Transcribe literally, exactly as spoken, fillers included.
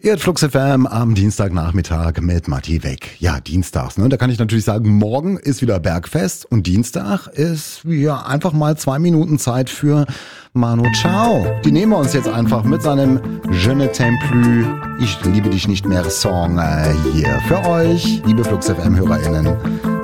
Ihr hört Flux F M am Dienstagnachmittag mit Matti Weg. Ja, dienstags, ne? Da kann ich natürlich sagen, morgen ist wieder Bergfest und Dienstag ist ja einfach mal zwei Minuten Zeit für Manu Chao. Die nehmen wir uns jetzt einfach mit seinem Je ne t'aime plus, ich liebe dich nicht mehr Song äh, hier für euch, liebe Flux F M HörerInnen.